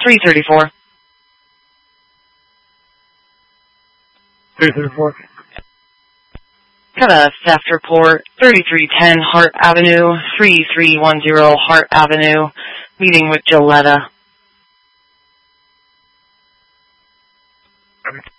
334. 334. Got a theft report, 3310 Hart Avenue, 3310 Hart Avenue, meeting with Joletta.